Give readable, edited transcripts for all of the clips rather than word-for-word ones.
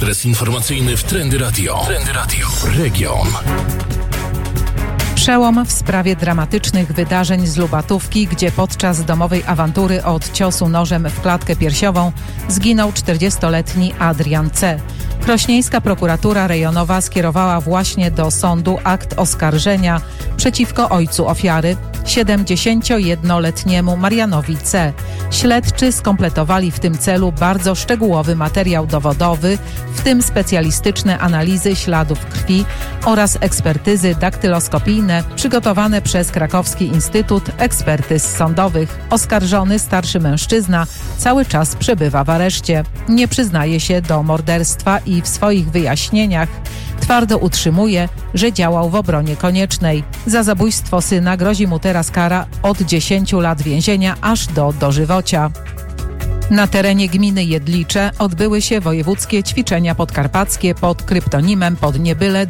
Ekspres informacyjny w Trendy Radio. Trendy Radio. Region. Przełom w sprawie dramatycznych wydarzeń z Lubatówki, gdzie podczas domowej awantury od ciosu nożem w klatkę piersiową zginął 40-letni Adrian C. Krośnieńska prokuratura rejonowa skierowała właśnie do sądu akt oskarżenia przeciwko ojcu ofiary, 71-letniemu Marianowi C. Śledczy skompletowali w tym celu bardzo szczegółowy materiał dowodowy, w tym specjalistyczne analizy śladów krwi oraz ekspertyzy daktyloskopijne przygotowane przez Krakowski Instytut Ekspertyz Sądowych. Oskarżony starszy mężczyzna cały czas przebywa w areszcie. Nie przyznaje się do morderstwa i w swoich wyjaśnieniach twardo utrzymuje, że działał w obronie koniecznej. Za zabójstwo syna grozi mu teraz kara od 10 lat więzienia aż do dożywocia. Na terenie gminy Jedlicze odbyły się wojewódzkie ćwiczenia podkarpackie pod kryptonimem Podniebyle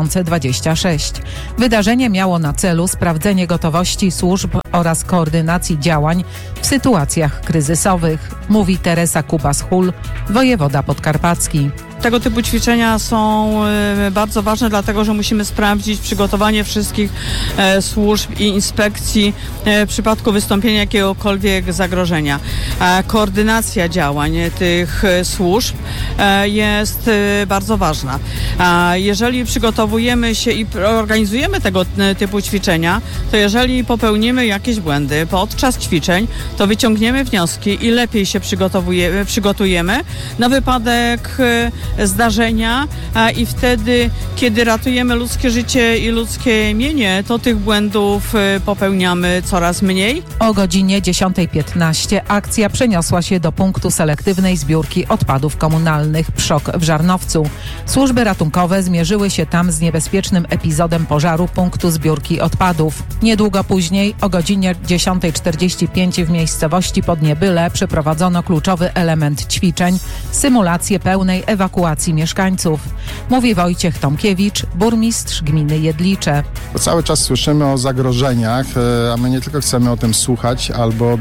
2026. Wydarzenie miało na celu sprawdzenie gotowości służb oraz koordynacji działań w sytuacjach kryzysowych, mówi Teresa Kubas-Hul, wojewoda podkarpacki. Tego typu ćwiczenia są bardzo ważne, dlatego że musimy sprawdzić przygotowanie wszystkich służb i inspekcji w przypadku wystąpienia jakiegokolwiek zagrożenia. Koordynacja działań tych służb jest bardzo ważna. Jeżeli przygotowujemy się i organizujemy tego typu ćwiczenia, to jeżeli popełnimy jakieś błędy podczas ćwiczeń, to wyciągniemy wnioski i lepiej się przygotujemy na wypadek zdarzenia i wtedy, kiedy ratujemy ludzkie życie i ludzkie mienie, to tych błędów popełniamy coraz mniej. O godzinie 10:15 akcja przeniosła się do punktu selektywnej zbiórki odpadów komunalnych Przok w Żarnowcu. Służby ratunkowe zmierzyły się tam z niebezpiecznym epizodem pożaru punktu zbiórki odpadów. Niedługo później, o godzinie 10:45 w miejscowości Podniebyle przeprowadzono kluczowy element ćwiczeń – symulację pełnej ewakuacji mieszkańców. Mówi Wojciech Tomkiewicz, burmistrz gminy Jedlicze. Bo cały czas słyszymy o zagrożeniach, a my nie tylko chcemy o tym słuchać albo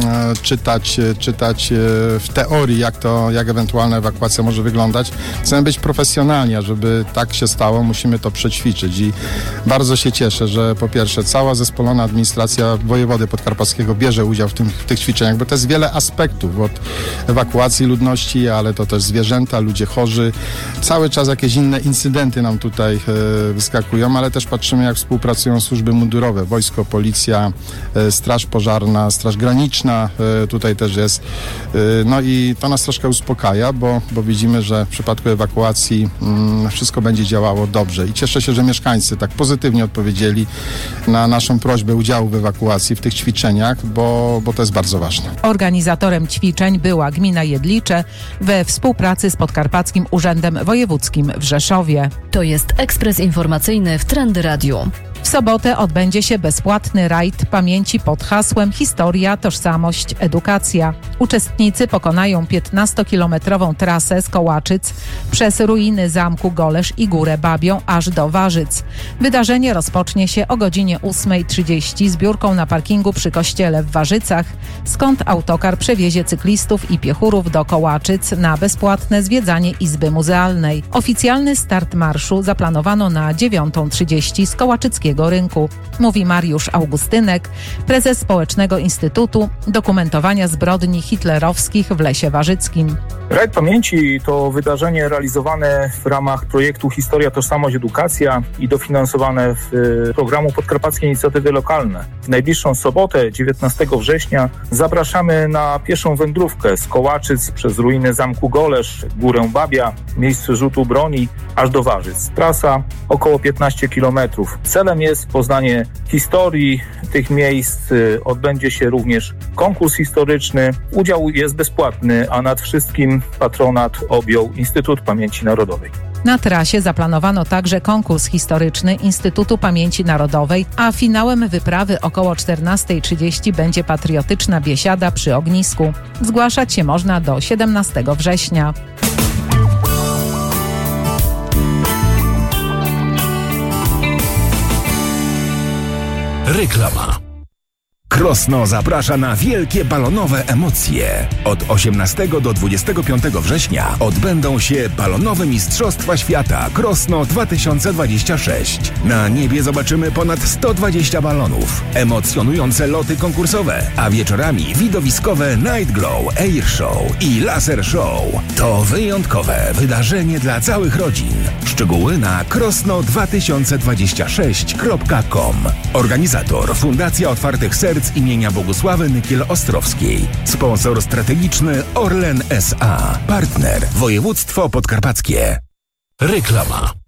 czytać w teorii, jak ewentualna ewakuacja może wyglądać. Chcemy być profesjonalni, a żeby tak się stało, musimy to przećwiczyć i bardzo się cieszę, że po pierwsze cała zespolona administracja wojewody podkarpackiego bierze udział w tych ćwiczeniach, bo to jest wiele aspektów, od ewakuacji ludności, ale to też zwierzęta, ludzie chorzy. Cały czas jakieś inne incydenty nam tutaj wyskakują, ale też patrzymy, jak współpracują służby mundurowe, wojsko, policja, straż pożarna, straż graniczna tutaj też jest. No i to nas troszkę uspokaja, bo widzimy, że w przypadku ewakuacji wszystko będzie działało dobrze i cieszę się, że mieszkańcy tak pozytywnie odpowiedzieli na naszą prośbę udziału w ewakuacji, w tych ćwiczeniach, bo to jest bardzo ważne. Organizatorem ćwiczeń była gmina Jedlicze we współpracy z Podkarpackim Urzędem Wojewódzkim w Rzeszowie. To jest ekspres informacyjny w Trendy Radio. W sobotę odbędzie się bezpłatny rajd pamięci pod hasłem Historia, Tożsamość, Edukacja. Uczestnicy pokonają 15-kilometrową trasę z Kołaczyc przez ruiny zamku Golesz i Górę Babią aż do Warzyc. Wydarzenie rozpocznie się o godzinie 8:30 zbiórką na parkingu przy kościele w Warzycach, skąd autokar przewiezie cyklistów i piechurów do Kołaczyc na bezpłatne zwiedzanie Izby Muzealnej. Oficjalny start marszu zaplanowano na 9:30 z Kołaczyckiego Rynku, mówi Mariusz Augustynek, prezes Społecznego Instytutu Dokumentowania Zbrodni Hitlerowskich w Lesie Warzyckim. Rajd Pamięci to wydarzenie realizowane w ramach projektu Historia, Tożsamość, Edukacja i dofinansowane w programu Podkarpackie Inicjatywy Lokalne. W najbliższą sobotę, 19 września, zapraszamy na pieszą wędrówkę z Kołaczyc przez ruiny zamku Golesz, Górę Babia, miejsce rzutu broni, aż do Warzyc. Trasa około 15 km. Celem jest poznanie historii tych miejsc. Odbędzie się również konkurs historyczny. Udział jest bezpłatny, a nad wszystkim patronat objął Instytut Pamięci Narodowej. Na trasie zaplanowano także konkurs historyczny Instytutu Pamięci Narodowej, a finałem wyprawy około 14:30 będzie patriotyczna biesiada przy ognisku. Zgłaszać się można do 17 września. Reklama. Krosno zaprasza na wielkie balonowe emocje. Od 18 do 25 września odbędą się balonowe Mistrzostwa Świata Krosno 2026. Na niebie zobaczymy ponad 120 balonów, emocjonujące loty konkursowe, a wieczorami widowiskowe Night Glow, Air Show i Laser Show. To wyjątkowe wydarzenie dla całych rodzin. Szczegóły na krosno2026.com. Organizator Fundacja Otwartych Serc imienia Bogusławy Nykiel-Ostrowskiej. Sponsor strategiczny Orlen S.A. Partner Województwo Podkarpackie. Reklama.